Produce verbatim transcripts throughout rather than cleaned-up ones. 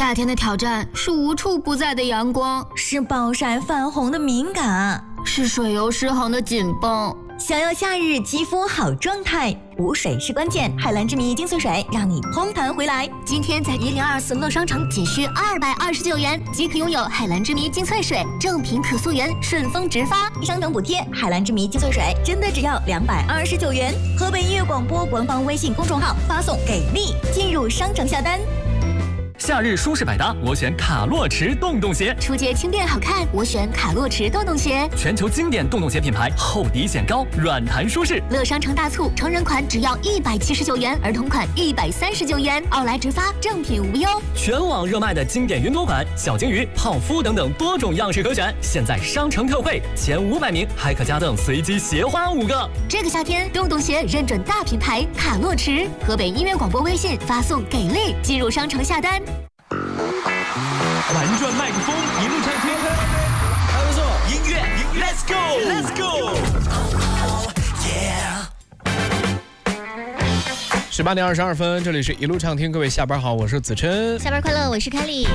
夏天的挑战是无处不在的阳光， 是暴晒泛红的敏感， 是水油失衡的紧绷。 想要夏日肌肤好状态，补水是关键。海蓝之谜精粹水让你嘭弹回来。 今天在一零二四乐商城仅需二百二十九元即可拥有海蓝之谜精粹水，正品可溯源，顺丰直发， 商城补贴。海蓝之谜精粹水真的只要两百二十九元。河北音乐广播官方微信公众号发送给力进入商城下单。 夏日舒适百搭，我选卡洛驰洞洞鞋。 出街轻便好看，我选卡洛驰洞洞鞋。 全球经典洞洞鞋品牌，厚底显高，软弹舒适。 乐商城大促，成人款只要一百七十九元，儿童款一百三十九元，奥莱直发，正品无忧。 全网热卖的经典云朵款、小金鱼、泡芙等等多种样式可选，现在商城特惠，前五百名还可加赠随机鞋花五个。 这个夏天，洞洞鞋认准大品牌卡洛驰。河北音乐广播微信发送给力进入商城下单。 玩转麦克风，一路唱天，还不错。音乐 ，Let's go，Let's go， 十八点二十二分，这里是一路畅听，各位下班好，我是子琛。 下班快乐，我是凯莉。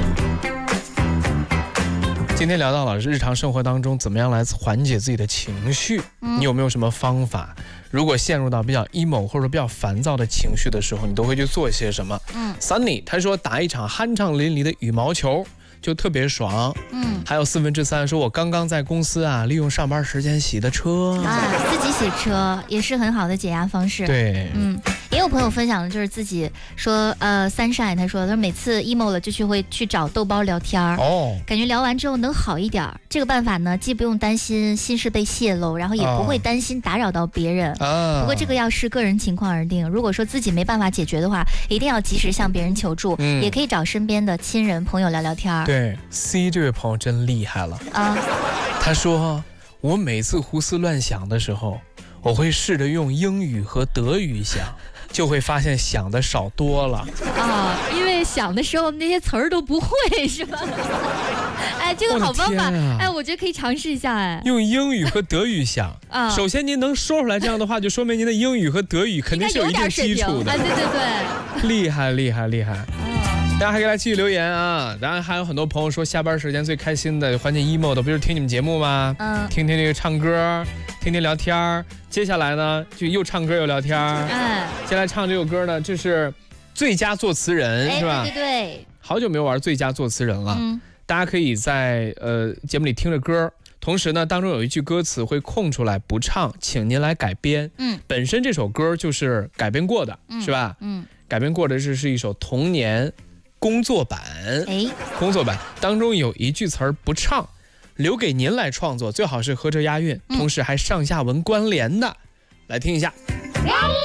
今天聊到了日常生活当中怎么样来缓解自己的情绪，嗯、你有没有什么方法？如果陷入到比较 emo 或者比较烦躁的情绪的时候，你都会去做些什么？嗯 ，Sunny 他说打一场酣畅淋漓的羽毛球就特别爽。嗯，还有四分之三说我刚刚在公司啊利用上班时间洗的车啊，自己洗车也是很好的解压方式。 对， 嗯。也有朋友分享的就是自己说，呃，三晒他说他每次 emo 了就去会去找豆包聊天哦，感觉聊完之后能好一点。这个办法呢，既不用担心心事被泄露，然后也不会担心打扰到别人。哦、不过这个要视个人情况而定。如果说自己没办法解决的话，一定要及时向别人求助，嗯、也可以找身边的亲人朋友聊聊天。 对 ，C 这位朋友真厉害了啊！他说我每次胡思乱想的时候，我会试着用英语和德语想。就会发现想的少多了啊，因为想的时候那些词儿都不会，是吧？哎，这个好方法，啊、哎，我觉得可以尝试一下。哎， 用英语和德语想啊，首先您能说出来这样的话，就说明您的英语和德语肯定是有一定基础的。 哎，对对对， 厉害厉害厉害！大家还可以来继续留言啊！当然还有很多朋友说，下班时间最开心的缓解 emo 的，不就是听你们节目吗？嗯，听听这个唱歌，听听聊天。接下来呢，就又唱歌又聊天。哎，接下来唱这首歌呢，这是最佳作词人， 哎、 是吧？ 对对对， 好久没有玩最佳作词人了。嗯，大家可以在呃节目里听着歌，同时呢，当中有一句歌词会空出来不唱，请您来改编。嗯，本身这首歌就是改编过的，嗯、是吧？嗯，改编过的是是一首童年。工作版，哎，工作版当中有一句词儿不唱，留给您来创作，最好是合辙押韵，嗯、同时还上下文关联的，来听一下。